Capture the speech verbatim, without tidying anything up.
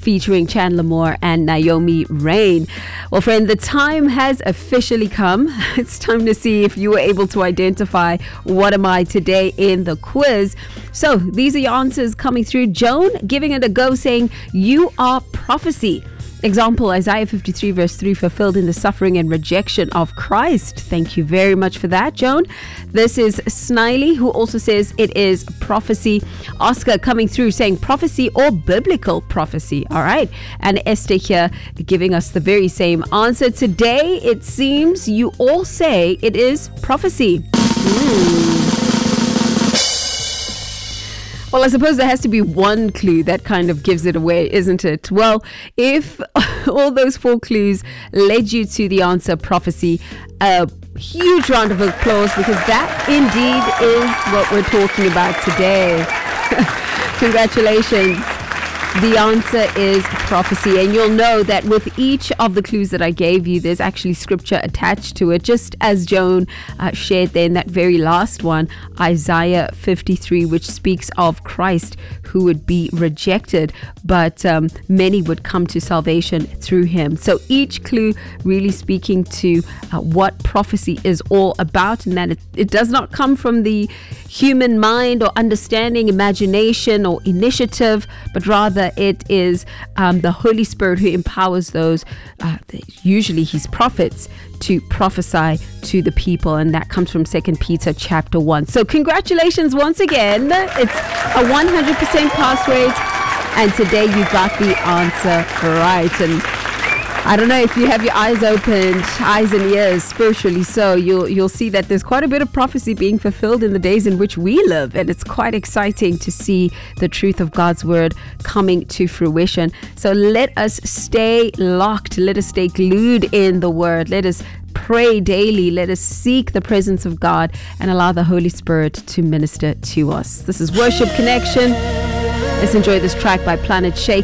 featuring Chandler Moore and Naomi Rain. Well, friend, the time has officially come. It's time to see if you were able to identify what am I today in the quiz. So these are your answers coming through. Joan giving it a go, saying you are prophecy. Example, Isaiah fifty-three verse three, fulfilled in the suffering and rejection of Christ. Thank you very much for that, Joan. This is Sniley, who also says it is prophecy. Oscar coming through saying prophecy or biblical prophecy. All right. And Esther here giving us the very same answer. Today, it seems you all say it is prophecy. Mm. Well, I suppose there has to be one clue that kind of gives it away, isn't it? Well, if all those four clues led you to the answer prophecy, a huge round of applause, because that indeed is what we're talking about today. Congratulations. The answer is prophecy, and you'll know that with each of the clues that I gave you, there's actually scripture attached to it, just as Joan uh, shared there in that very last one, Isaiah fifty-three, which speaks of Christ who would be rejected, but um, many would come to salvation through him. So each clue really speaking to uh, what prophecy is all about, and that it, it does not come from the human mind or understanding, imagination or initiative, but rather it is um, the Holy Spirit who empowers those, uh, usually his prophets, to prophesy to the people, and that comes from Second Peter chapter one. So congratulations once again. It's a one hundred percent pass rate, and today you got the answer right. And I don't know if you have your eyes opened, eyes and ears spiritually, so you'll you'll see that there's quite a bit of prophecy being fulfilled in the days in which we live, and it's quite exciting to see the truth of God's word coming to fruition. So let us stay locked, let us stay glued in the word, let us pray daily, let us seek the presence of God and allow the Holy Spirit to minister to us. This is Worship Connection. Let's enjoy this track by Planet Shake.